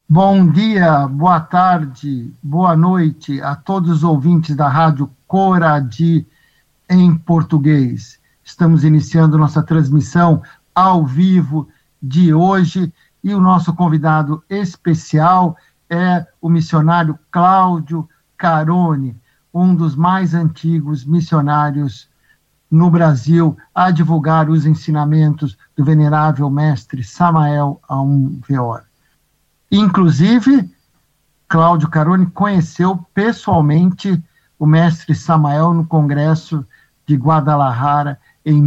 Bom dia, boa tarde, boa noite a todos os ouvintes da Rádio Coradi em português. Estamos iniciando nossa transmissão ao vivo de hoje e o nosso convidado especial é o missionário Cláudio Carone, um dos mais antigos missionários no Brasil a divulgar os ensinamentos do venerável mestre Samael Aum Weor. Inclusive, Cláudio Carone conheceu pessoalmente o mestre Samael no Congresso de Guadalajara em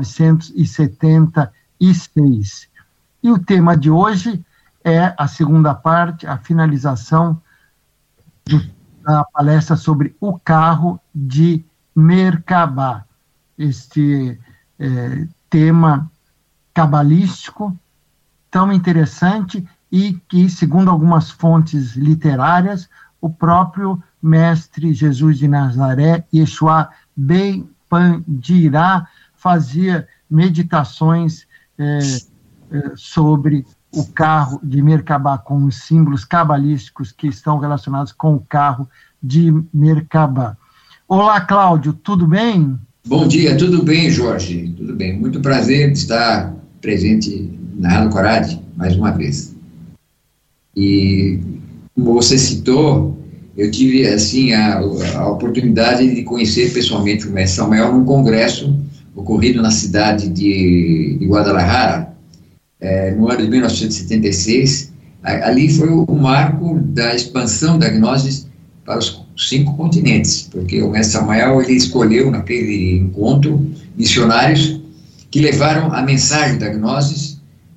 1976. E o tema de hoje é a segunda parte, a finalização da palestra sobre o carro de Merkabah. Este tema cabalístico tão interessante e que, segundo algumas fontes literárias, o próprio mestre Jesus de Nazaré, Yeshua Ben Pandirá, fazia meditações sobre o carro de Merkabah, com os símbolos cabalísticos que estão relacionados com o carro de Merkabah. Olá, Cláudio, tudo bem? Bom dia, tudo bem, Jorge? Tudo bem, muito prazer de estar presente na Rádio Coradi mais uma vez. E, como você citou, eu tive, assim, a oportunidade de conhecer pessoalmente o mestre Samael num congresso ocorrido na cidade de Guadalajara, no ano de 1976. Ali foi o marco da expansão da Gnosis para os 5 continentes, porque o mestre Samael, ele escolheu naquele encontro missionários que levaram a mensagem da Gnosis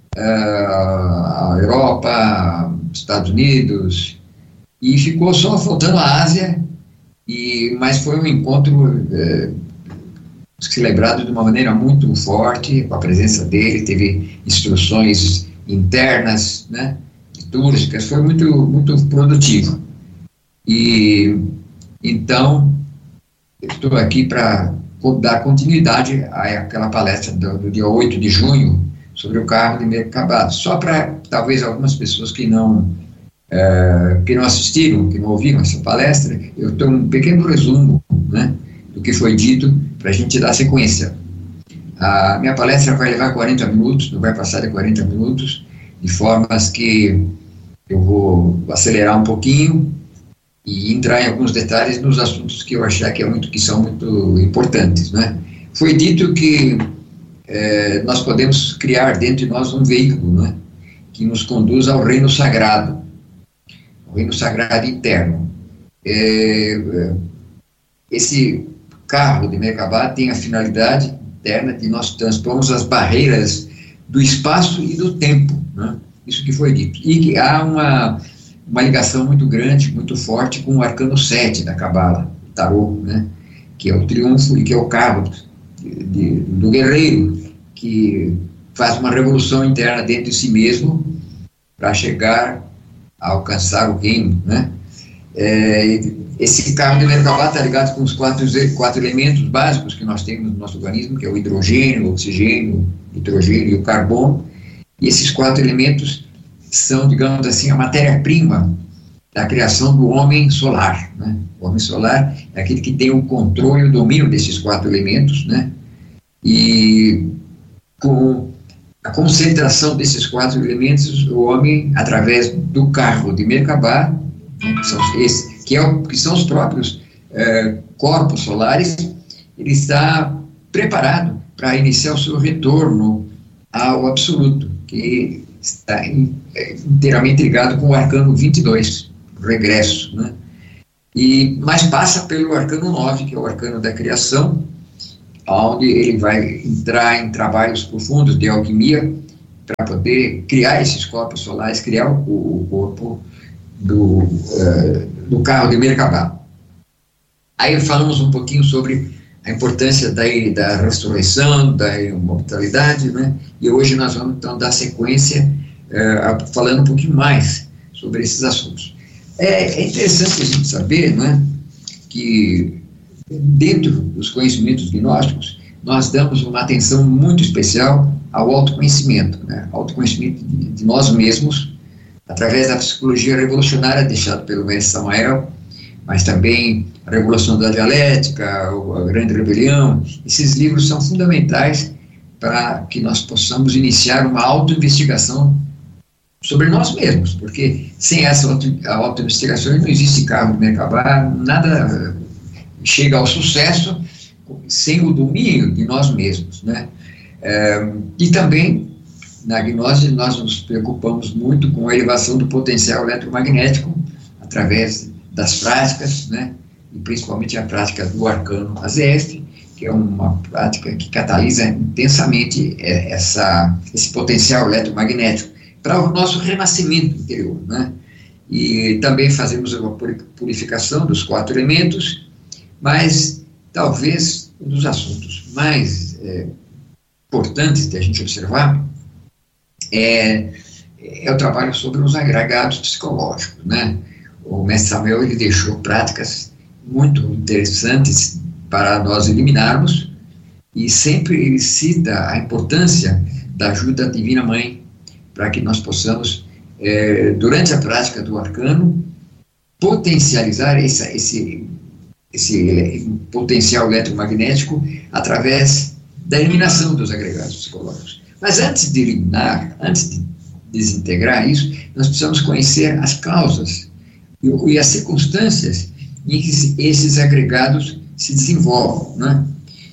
à Europa, Estados Unidos, e ficou só faltando a Ásia, mas foi um encontro celebrado de uma maneira muito forte, com a presença dele, teve instruções internas, né, litúrgicas, foi muito, muito produtivo. E então, eu estou aqui para dar continuidade àquela palestra do dia 8 de junho, sobre o carro de Merkabah, só para, talvez, algumas pessoas que não assistiram, que não ouviram essa palestra, eu estou um pequeno resumo, né, do que foi dito, para a gente dar sequência. A minha palestra vai levar 40 minutos, não vai passar de 40 minutos, de formas que eu vou acelerar um pouquinho e entrar em alguns detalhes nos assuntos que eu achar que são muito importantes, né. Foi dito que nós podemos criar dentro de nós um veículo, né, que nos conduz ao reino sagrado interno. Esse carro de Merkabah tem a finalidade interna de nós transpormos as barreiras do espaço e do tempo, né, isso que foi dito. E que há uma ligação muito grande, muito forte com o arcano 7 da Cabala, Tarô, né, que é o triunfo e que é o carro do guerreiro, que faz uma revolução interna dentro de si mesmo para chegar a alcançar o reino, né. Esse carro de Merkabah está ligado com os quatro elementos básicos que nós temos no nosso organismo, que é o hidrogênio, o oxigênio, o nitrogênio e o carbono, e esses 4 elementos são, digamos assim, a matéria-prima da criação do homem solar, né. O homem solar é aquele que tem o controle e o domínio desses 4 elementos, né, e com a concentração desses 4 elementos, o homem, através do carro de Merkabah, né, que são os próprios corpos solares, ele está preparado para iniciar o seu retorno ao absoluto, que está inteiramente ligado com o arcano 22, o regresso, né? Mas passa pelo arcano 9, que é o arcano da criação, onde ele vai entrar em trabalhos profundos de alquimia para poder criar esses corpos solares, criar o corpo do carro de Merkabah. Aí falamos um pouquinho sobre a importância da ressurreição, da imortalidade, né? E hoje nós vamos então dar sequência falando um pouquinho mais sobre esses assuntos. É interessante a gente saber, né, que dentro dos conhecimentos gnósticos nós damos uma atenção muito especial ao autoconhecimento, né? Autoconhecimento de nós mesmos, através da psicologia revolucionária deixada pelo mestre Samael, mas também a Revolução da Dialética, a Grande Rebelião. Esses livros são fundamentais para que nós possamos iniciar uma autoinvestigação sobre nós mesmos, porque sem essa autoinvestigação não existe carro de Merkabah, nada chega ao sucesso sem o domínio de nós mesmos, né? E também, na gnose, nós nos preocupamos muito com a elevação do potencial eletromagnético através das práticas, né? E principalmente a prática do arcano AZF, que é uma prática que catalisa intensamente esse potencial eletromagnético para o nosso renascimento interior, né? E também fazemos uma purificação dos 4 elementos, mas talvez um dos assuntos mais importantes de a gente observar é o trabalho sobre os agregados psicológicos, né? O mestre Samuel, ele deixou práticas muito interessantes para nós eliminarmos, e sempre ele cita a importância da ajuda da Divina Mãe para que nós possamos, durante a prática do arcano, potencializar esse potencial eletromagnético através da eliminação dos agregados psicológicos. Mas antes de eliminar, antes de desintegrar isso, nós precisamos conhecer as causas e as circunstâncias em que esses agregados se desenvolvem, né?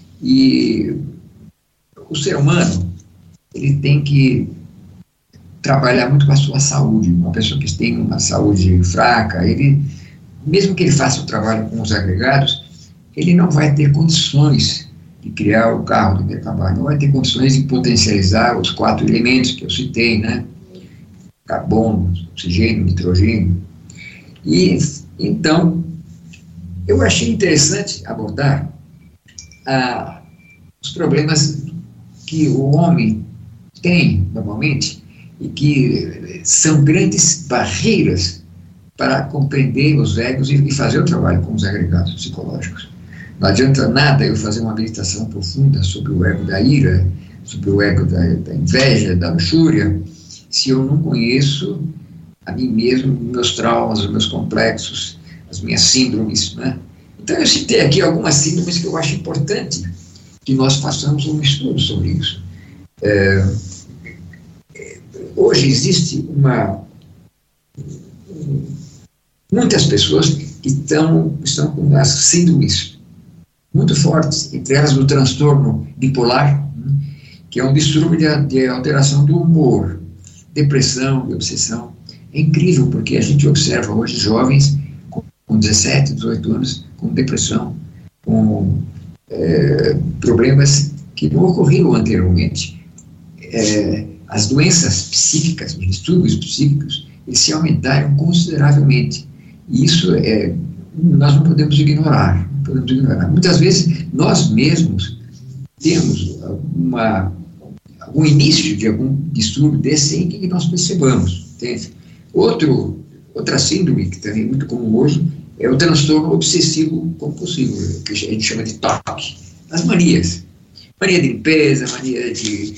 E o ser humano, ele tem que trabalhar muito com a sua saúde. Uma pessoa que tem uma saúde fraca, mesmo que ele faça o trabalho com os agregados, ele não vai ter condições de criar o carro do Merkabah, não vai ter condições de potencializar os 4 elementos que eu citei, né? Carbono, oxigênio, nitrogênio. E, então, eu achei interessante abordar os problemas que o homem tem, normalmente, e que são grandes barreiras para compreender os egos e fazer o trabalho com os agregados psicológicos. Não adianta nada eu fazer uma meditação profunda sobre o ego da ira, sobre o ego da inveja, da luxúria, se eu não conheço a mim mesmo, meus traumas, os meus complexos, as minhas síndromes, né? Então eu citei aqui algumas síndromes que eu acho importante que nós façamos um estudo sobre isso. Hoje existe muitas pessoas que estão com as síndromes muito fortes, entre elas o transtorno bipolar, né, que é um distúrbio de alteração do humor, depressão, de obsessão. É incrível, porque a gente observa hoje jovens com 17, 18 anos, com depressão, com problemas que não ocorriam anteriormente. As doenças psíquicas, os distúrbios psíquicos, eles se aumentaram consideravelmente. E isso nós não podemos ignorar. Muitas vezes, nós mesmos temos algum início de algum distúrbio desse sem que nós percebamos. Entende? Outra síndrome que também é muito comum hoje é o transtorno obsessivo-compulsivo, que a gente chama de TOC. As manias. Mania de limpeza, mania de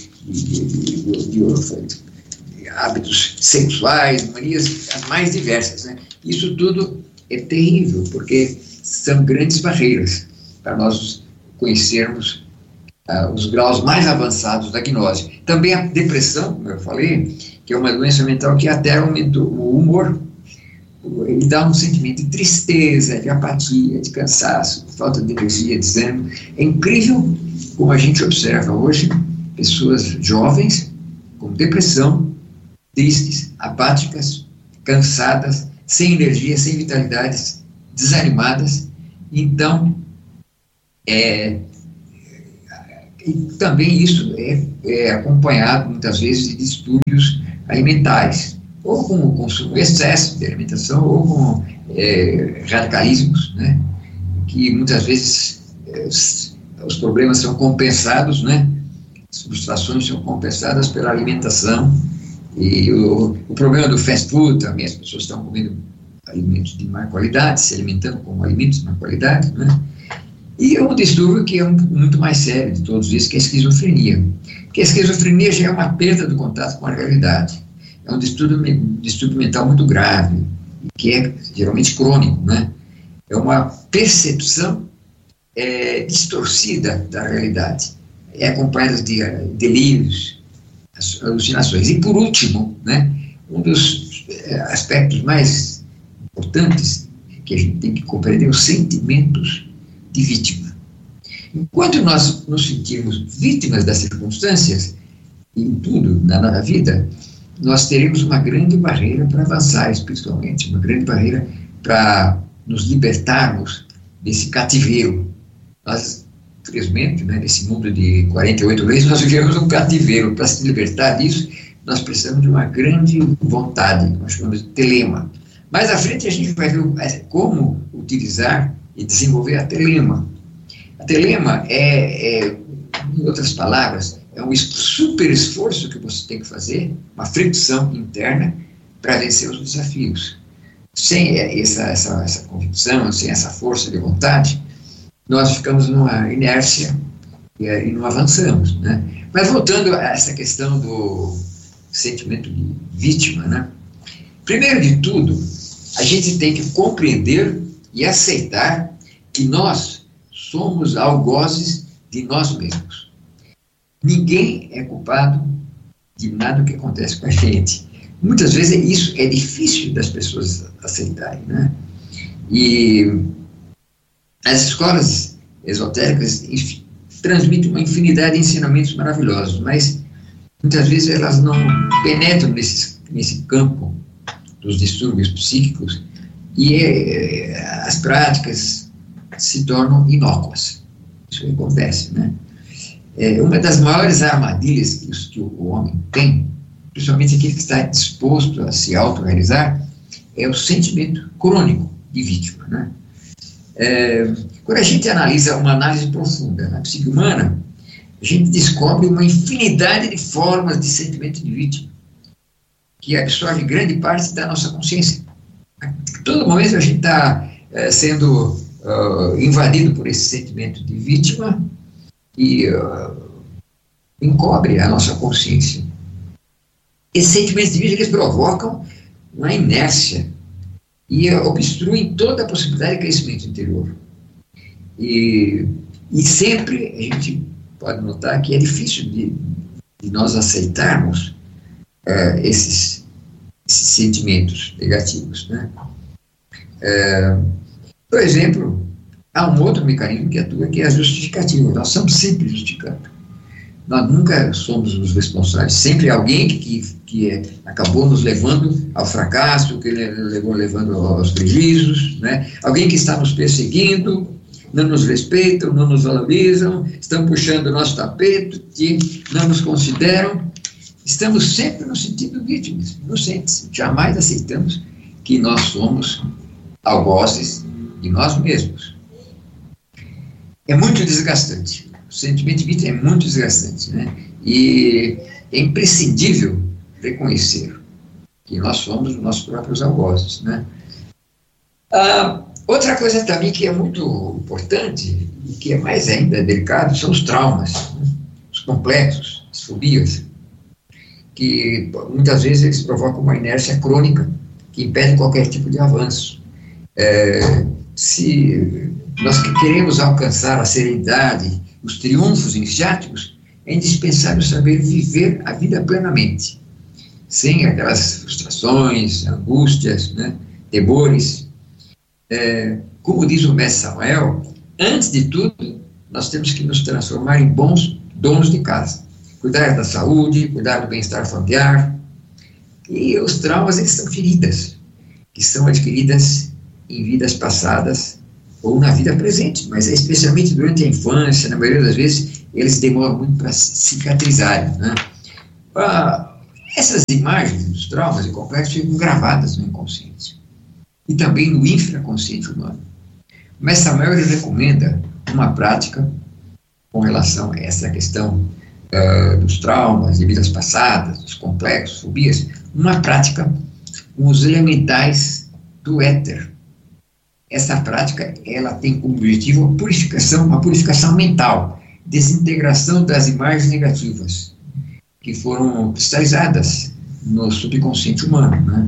hábitos sexuais, manias as mais diversas, né? Isso tudo é terrível, porque são grandes barreiras para nós conhecermos os graus mais avançados da gnose. Também a depressão, como eu falei, que é uma doença mental que até aumenta o humor. Ele dá um sentimento de tristeza, de apatia, de cansaço, falta de energia, de desânimo. É incrível como a gente observa hoje pessoas jovens com depressão, tristes, apáticas, cansadas, sem energia, sem vitalidade, desanimadas. Então, e também isso é acompanhado muitas vezes de distúrbios alimentares, ou com o consumo excesso de alimentação, ou com radicalismos, né, que muitas vezes os problemas são compensados, né, as frustrações são compensadas pela alimentação. E o problema do fast food também, as pessoas estão comendo alimentos de má qualidade, se alimentando com alimentos de má qualidade, né? E um distúrbio que é muito mais sério de todos esses, que é a esquizofrenia. Porque a esquizofrenia já é uma perda do contato com a realidade. é um distúrbio mental muito grave, que é geralmente crônico, né? É uma percepção distorcida da realidade, é acompanhada de delírios, alucinações. E, por último, né, um dos aspectos mais importantes que a gente tem que compreender é os sentimentos de vítima. Enquanto nós nos sentimos vítimas das circunstâncias, em tudo na nossa vida, nós teremos uma grande barreira para avançar espiritualmente, uma grande barreira para nos libertarmos desse cativeiro. Nós, infelizmente, né, nesse mundo de 48 leis, nós vivemos um cativeiro. Para se libertar disso, nós precisamos de uma grande vontade, nós chamamos de telema. Mais à frente a gente vai ver como utilizar e desenvolver a telema. A telema em outras palavras, é um super esforço que você tem que fazer, uma fricção interna para vencer os desafios. Sem essa convicção, sem essa força de vontade, nós ficamos numa inércia e não avançamos, né? Mas voltando a essa questão do sentimento de vítima, né? Primeiro de tudo, a gente tem que compreender e aceitar que nós somos algozes de nós mesmos. Ninguém é culpado de nada que acontece com a gente. Muitas vezes isso é difícil das pessoas aceitarem, né? E as escolas esotéricas transmitem uma infinidade de ensinamentos maravilhosos, mas muitas vezes elas não penetram nesse campo dos distúrbios psíquicos e as práticas se tornam inócuas. Isso acontece, né? Uma das maiores armadilhas que o homem tem, principalmente aquele que está disposto a se autorrealizar, é o sentimento crônico de vítima, né? Quando a gente analisa uma análise profunda na psique humana, a gente descobre uma infinidade de formas de sentimento de vítima, que absorve grande parte da nossa consciência. A todo momento a gente está sendo invadido por esse sentimento de vítima e encobre a nossa consciência. Esses sentimentos de vítima, eles provocam uma inércia e obstruem toda a possibilidade de crescimento interior. E sempre a gente pode notar que é difícil de nós aceitarmos esses sentimentos negativos, né? Por exemplo, há um outro mecanismo que atua, que é a justificativa. Nós estamos sempre justificando. Nós nunca somos os responsáveis. Sempre alguém que acabou nos levando ao fracasso, que levando aos prejuízos, né? Alguém que está nos perseguindo, não nos respeitam, não nos valorizam, estão puxando o nosso tapete, não nos consideram. Estamos sempre no sentido vítimas, inocentes. Jamais aceitamos que nós somos algozes de nós mesmos. É muito desgastante. O sentimento de vítima é muito desgastante, né? E é imprescindível reconhecer que nós somos os nossos próprios algozes, né? Outra coisa também que é muito importante e que é mais ainda delicado são os traumas, né? Os complexos, as fobias, que muitas vezes eles provocam uma inércia crônica que impede qualquer tipo de avanço. Se nós queremos alcançar a serenidade, os triunfos iniciáticos, é indispensável saber viver a vida plenamente, sem aquelas frustrações, angústias, né, temores. Como diz o mestre Samuel, antes de tudo, nós temos que nos transformar em bons donos de casa. Cuidar da saúde, cuidar do bem-estar familiar. E os traumas, eles são feridas, que são adquiridas em vidas passadas ou na vida presente, mas especialmente durante a infância, na maioria das vezes, eles demoram muito para cicatrizarem, né? Essas imagens dos traumas e complexos ficam gravadas no inconsciente e também no infraconsciente humano. Mas Samuel, ele recomenda uma prática com relação a essa questão dos traumas, de vidas passadas, dos complexos, fobias, uma prática com os elementais do éter. Essa prática, ela tem como objetivo uma purificação mental, desintegração das imagens negativas que foram cristalizadas no subconsciente humano, né?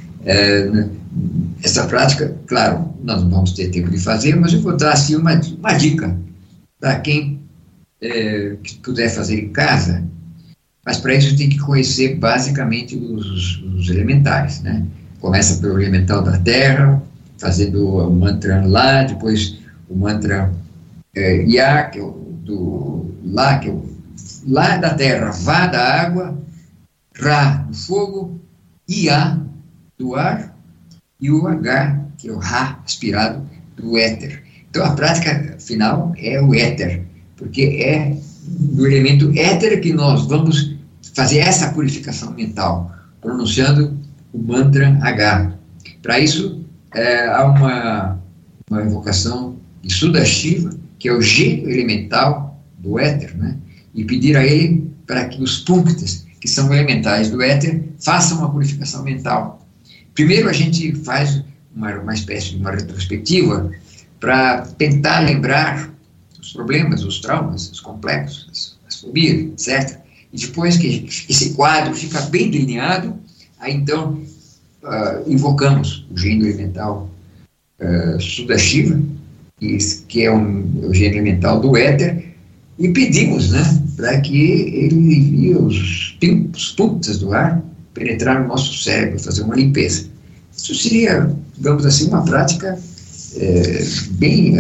Essa prática, claro, nós não vamos ter tempo de fazer, mas eu vou dar assim uma dica para quem que puder fazer em casa, mas para isso tem que conhecer basicamente os elementares, né? Começa pelo elemental da terra, fazendo o mantra lá, depois o mantra Ya, que é do lá, que é o lá da terra, Vá da água, Ra do fogo, Ia do ar, e o H, que é o Ra aspirado do éter. Então a prática final é o éter, porque é do elemento éter que nós vamos fazer essa purificação mental, pronunciando o mantra H. Para isso, há uma invocação de Sudashiva, que é o gênio elemental do éter, né? E pedir a ele para que os punktas, que são elementais do éter, façam uma purificação mental. Primeiro a gente faz uma espécie de uma retrospectiva para tentar lembrar os problemas, os traumas, os complexos, as fobias, etc. E depois que esse quadro fica bem delineado, aí então invocamos o gênio elemental Sudashiva, que é o gênio elemental do éter, e pedimos, né, para que ele envie os punktas do ar penetrar no nosso cérebro, fazer uma limpeza. Isso seria, digamos assim, uma prática bem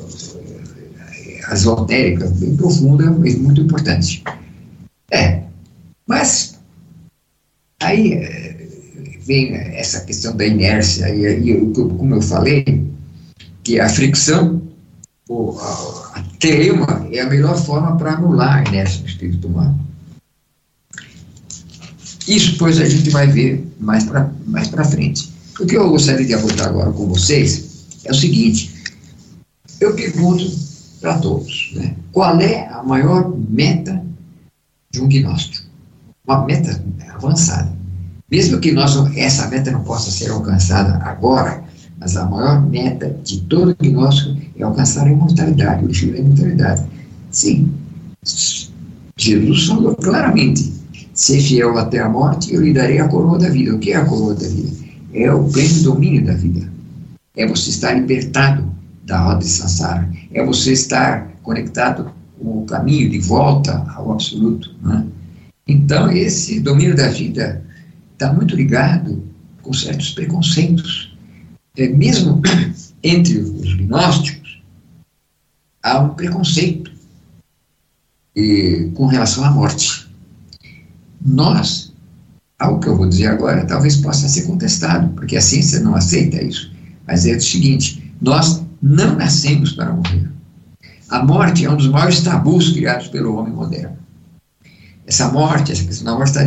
esotérica, bem profunda, mas muito importante. Mas aí vem essa questão da inércia, e como eu falei, que a fricção, a teleuma, é a melhor forma para anular a inércia do espírito humano. Isso, pois, a gente vai ver mais para frente. O que eu gostaria de abordar agora com vocês é o seguinte: eu pergunto para todos, né, qual é a maior meta de um gnóstico? Uma meta avançada. Mesmo que essa meta não possa ser alcançada agora, mas a maior meta de todo gnóstico é alcançar a imortalidade, o destino da imortalidade. Sim, Jesus falou claramente: ser fiel até a morte, eu lhe darei a coroa da vida. O que é a coroa da vida? É o pleno domínio da vida. É você estar libertado da roda de Sansara. É você estar conectado com o caminho de volta ao absoluto, né? Então, esse domínio da vida está muito ligado com certos preconceitos. Mesmo entre os gnósticos, há um preconceito com relação à morte. Nós, algo que eu vou dizer agora, talvez possa ser contestado, porque a ciência não aceita isso, mas é o seguinte: nós não nascemos para morrer. A morte é um dos maiores tabus criados pelo homem moderno. Essa questão da morte está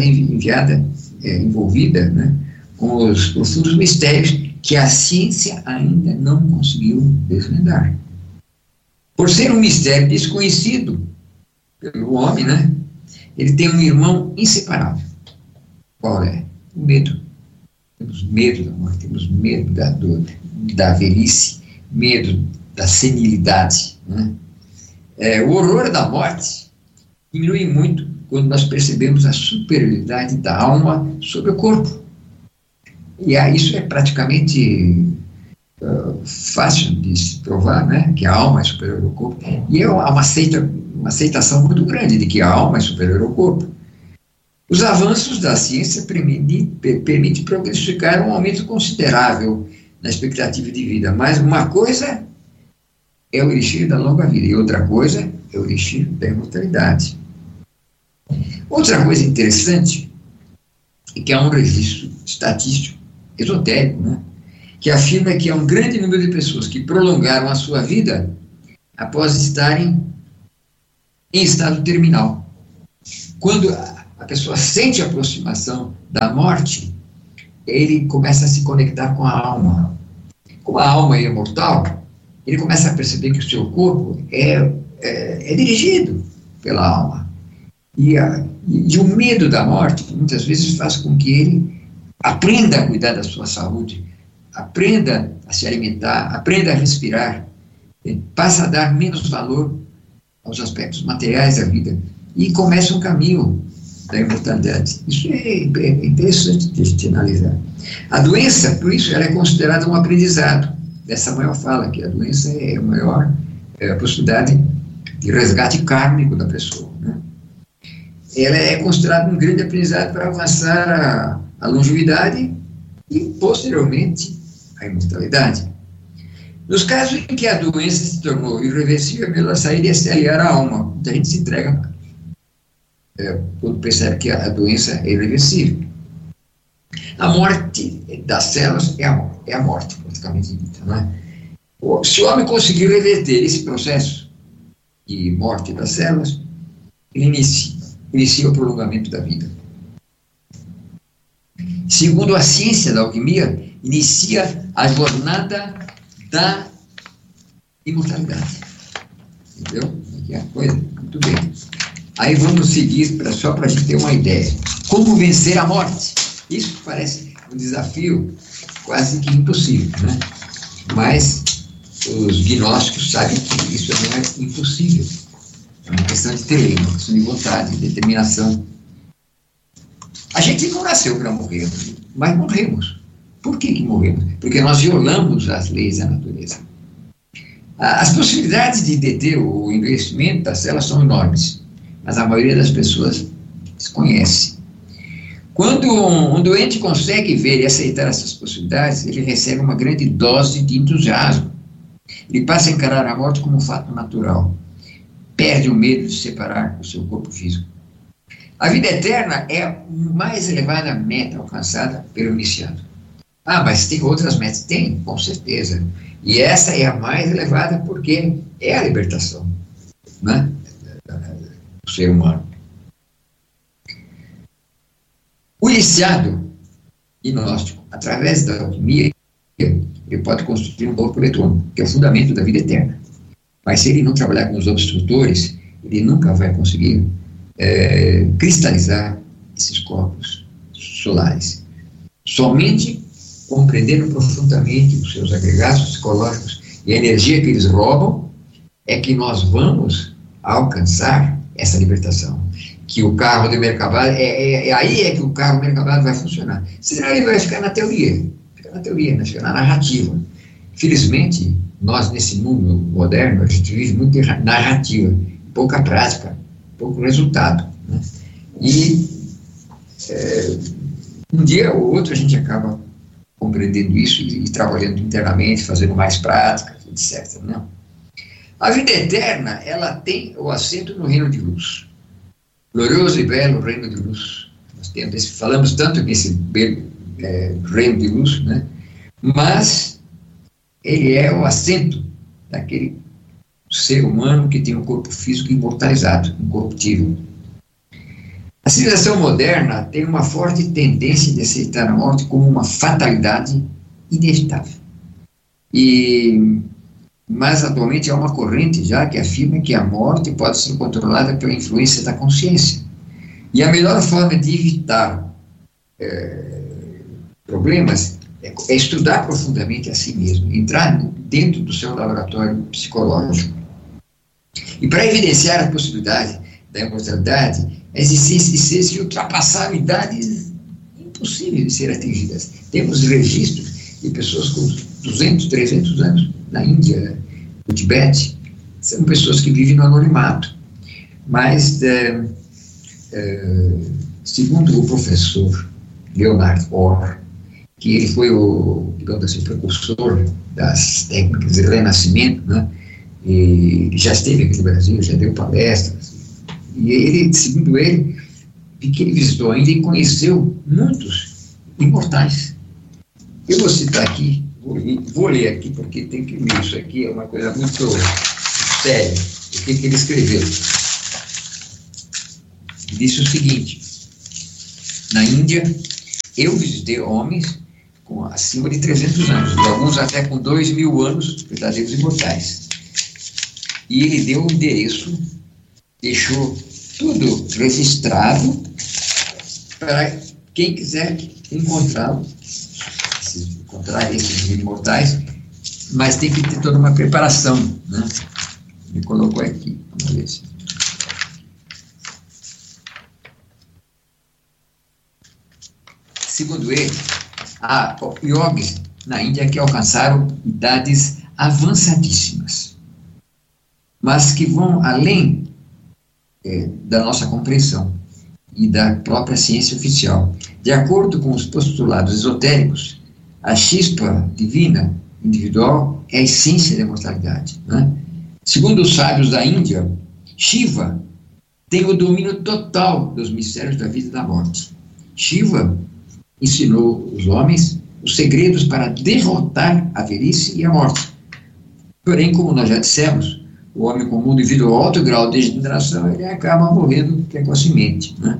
envolvida, né, com os profundos mistérios que a ciência ainda não conseguiu desvendar. Por ser um mistério desconhecido pelo homem, né, ele tem um irmão inseparável. Qual é? O medo. Temos medo da morte, temos medo da velhice, medo da senilidade, né? O horror da morte diminui muito quando nós percebemos a superioridade da alma sobre o corpo. E isso é praticamente fácil de se provar, né, que a alma é superior ao corpo. E há uma aceitação muito grande de que a alma é superior ao corpo. Os avanços da ciência permitem prognosticar um aumento considerável na expectativa de vida, mas uma coisa é o elixir da longa vida e outra coisa é o elixir da imortalidade. Outra coisa interessante é que há um registro estatístico esotérico, né, que afirma que há um grande número de pessoas que prolongaram a sua vida após estarem em estado terminal. Quando a pessoa sente a aproximação da morte, ele começa a se conectar com a alma. Como a alma é imortal, ele começa a perceber que o seu corpo é dirigido pela alma. E o medo da morte, muitas vezes, faz com que ele aprenda a cuidar da sua saúde, aprenda a se alimentar, aprenda a respirar, passa a dar menos valor aos aspectos materiais da vida e começa um caminho da imortalidade. Isso é interessante de a gente analisar. A doença, por isso, ela é considerada um aprendizado. Dessa maior fala, que a doença é a maior possibilidade de resgate kármico da pessoa, né? Ela é considerada um grande aprendizado para avançar a longevidade e, posteriormente, a imortalidade. Nos casos em que a doença se tornou irreversível, é melhor sair e se aliar à alma. Muita gente se entrega quando percebe que a doença é irreversível. A morte das células é a morte, praticamente dita, não é? Se o homem conseguir reverter esse processo de morte das células, ele inicia o prolongamento da vida. Segundo a ciência da alquimia, inicia a jornada da imortalidade. Entendeu? Aqui é a coisa. Muito bem. Aí vamos seguir, só para a gente ter uma ideia. Como vencer a morte? Isso parece um desafio quase que impossível, né? Mas os gnósticos sabem que isso não é impossível. É uma questão de treino, uma questão de vontade, de determinação. A gente não nasceu para morrer, mas morremos. Por que morremos? Porque nós violamos as leis da natureza. As possibilidades de deter o envelhecimento das células são enormes, mas a maioria das pessoas desconhece. Quando um doente consegue ver e aceitar essas possibilidades, ele recebe uma grande dose de entusiasmo. Ele passa a encarar a morte como um fato natural. Perde o medo de se separar do seu corpo físico. A vida eterna é a mais elevada meta alcançada pelo iniciado. Mas tem outras metas? Tem, com certeza. E essa é a mais elevada porque é a libertação, né, do ser humano. O iniciado gnóstico, através da alquimia, ele pode construir um corpo eletrônico, que é o fundamento da vida eterna. Mas se ele não trabalhar com os obstrutores, ele nunca vai conseguir cristalizar esses corpos solares. Somente compreendendo profundamente os seus agregados psicológicos e a energia que eles roubam, é que nós vamos alcançar essa libertação. Que o carro de Merkabah, aí é que o carro de Merkabah vai funcionar. Senão ele vai ficar na teoria, né? Ficar na narrativa. Felizmente, nós nesse mundo moderno, a gente vive muito de narrativa, pouca prática, pouco resultado, né? E um dia ou outro a gente acaba compreendendo isso e trabalhando internamente, fazendo mais práticas, etc. Não. A vida eterna, ela tem o assento no reino de luz. Glorioso e belo reino de luz. Nós falamos tanto nesse reino de luz, né? Mas ele é o assento daquele ser humano que tem um corpo físico imortalizado, incorruptível. A civilização moderna tem uma forte tendência de aceitar a morte como uma fatalidade inevitável. Mas atualmente há uma corrente já que afirma que a morte pode ser controlada pela influência da consciência. E a melhor forma de evitar problemas é estudar profundamente a si mesmo, entrar dentro do seu laboratório psicológico. E para evidenciar a possibilidade da imortalidade, a existência de ultrapassar idades impossíveis de ser atingidas. Temos registros de pessoas com 200, 300 anos na Índia, no Tibete, são pessoas que vivem no anonimato. Mas, segundo o professor Leonard Orr, que ele foi o, digamos assim, precursor das técnicas de renascimento, né? E já esteve aqui no Brasil, já deu palestras. E ele, segundo ele, que ele visitou ainda e conheceu muitos imortais. Eu vou citar aqui, vou ler aqui, porque tem que ler isso aqui, é uma coisa muito séria. O que ele escreveu? Ele disse o seguinte: na Índia, eu visitei homens com acima de 300 anos, e alguns até com 2.000 anos, verdadeiros imortais. E ele deu o endereço, deixou tudo registrado para quem quiser encontrá-lo, encontrar esses imortais, mas tem que ter toda uma preparação, né? Ele colocou aqui, vamos ver se... segundo ele, há yogis na Índia que alcançaram idades avançadíssimas, mas que vão além da nossa compreensão e da própria ciência oficial. De acordo com os postulados esotéricos, a chispa divina individual é a essência da imortalidade, né? Segundo os sábios da Índia, Shiva tem o domínio total dos mistérios da vida e da morte. Shiva ensinou os homens os segredos para derrotar a velhice e a morte. Porém, como nós já dissemos, o homem comum, devido ao alto grau de degeneração, ele acaba morrendo precocemente, né?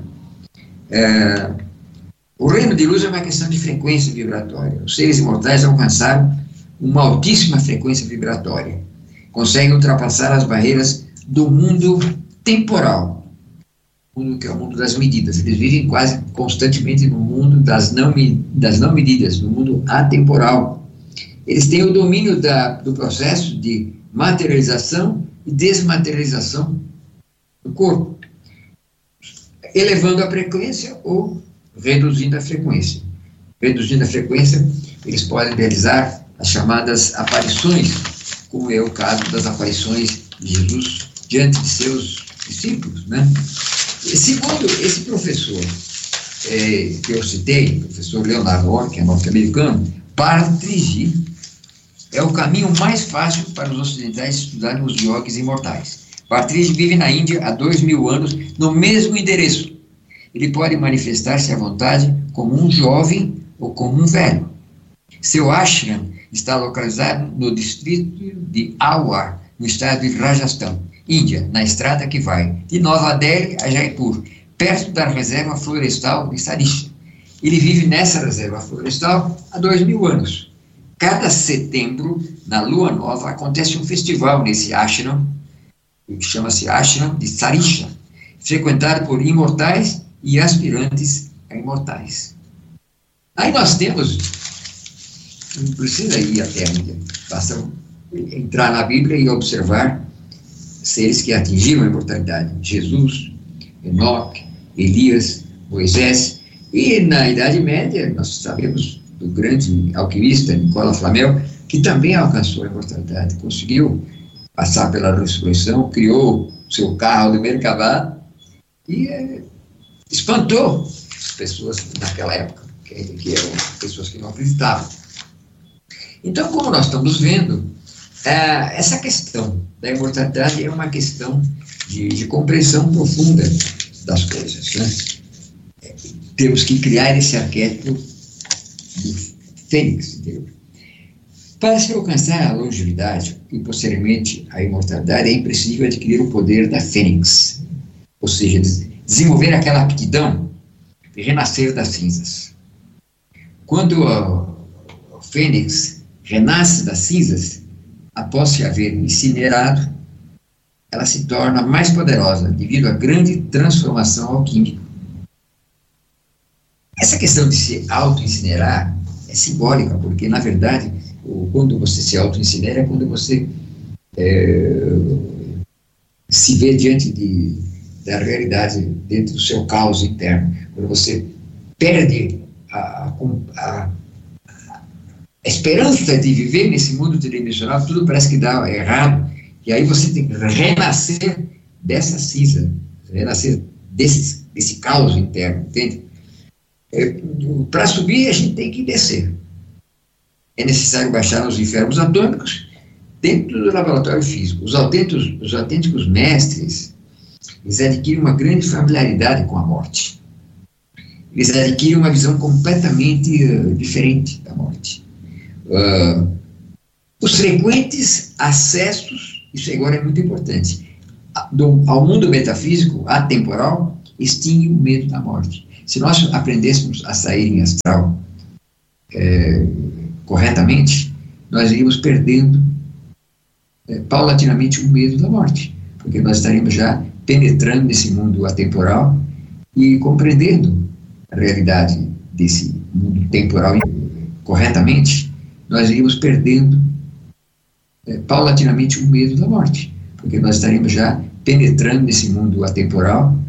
O reino de luz é uma questão de frequência vibratória. Os seres imortais alcançaram uma altíssima frequência vibratória. Conseguem ultrapassar as barreiras do mundo temporal, que é o mundo das medidas. Eles vivem quase constantemente no mundo das não medidas, no mundo atemporal. Eles têm o domínio do processo de materialização e desmaterialização do corpo, elevando a frequência ou reduzindo a frequência. Reduzindo a frequência, eles podem realizar as chamadas aparições, como é o caso das aparições de Jesus diante de seus discípulos, né? E segundo esse professor que eu citei, o professor Leonard Orr, que é norte-americano, Partridge é o caminho mais fácil para os ocidentais estudarem os yogis imortais. Partridge vive na Índia há 2000 anos, no mesmo endereço. Ele pode manifestar-se à vontade como um jovem ou como um velho. Seu ashram está localizado no distrito de Alwar, no estado de Rajasthan, Índia, na estrada que vai de Nova Delhi a Jaipur, perto da reserva florestal de Sarisha. Ele vive nessa reserva florestal há 2000 anos. Cada setembro, na lua nova, acontece um festival nesse ashram, que chama-se Ashram de Sarisha, frequentado por imortais e aspirantes a imortais. Aí nós temos, não precisa ir até a Índia, basta entrar na Bíblia e observar seres que atingiram a imortalidade. Jesus, Enoque, Elias, Moisés, e na Idade Média nós sabemos do grande alquimista Nicola Flamel, que também alcançou a imortalidade, conseguiu passar pela ressurreição, criou seu carro de Merkabah e espantou as pessoas naquela época, que eram pessoas que não acreditavam. Então, como nós estamos vendo, essa questão da imortalidade é uma questão de compreensão profunda das coisas, né? Temos que criar esse arquétipo do fênix, entendeu? Para se alcançar a longevidade e posteriormente a imortalidade, é imprescindível adquirir o poder da fênix, ou seja, desenvolver aquela aptidão de renascer das cinzas. Quando o fênix renasce das cinzas, após se haver incinerado, ela se torna mais poderosa devido à grande transformação alquímica. Essa questão de se auto-incinerar é simbólica, porque, na verdade, quando você se auto-incinera é quando você se vê diante da realidade, dentro do seu caos interno, quando você perde a esperança de viver nesse mundo tridimensional, tudo parece que dá errado, e aí você tem que renascer dessa cinza, renascer desse caos interno, entende? Para subir, a gente tem que descer. É necessário baixar os infernos atômicos dentro do laboratório físico. Os autênticos mestres, eles adquirem uma grande familiaridade com a morte. Eles adquirem uma visão completamente diferente da morte. Os frequentes acessos, isso agora é muito importante, ao mundo metafísico, atemporal, extingue o medo da morte. Se nós aprendêssemos a sair em astral corretamente, nós iríamos perdendo paulatinamente o medo da morte, porque nós estaríamos já penetrando nesse mundo atemporal e compreendendo a realidade desse mundo temporal corretamente, nós iríamos perdendo paulatinamente o medo da morte, porque nós estaríamos já penetrando nesse mundo atemporal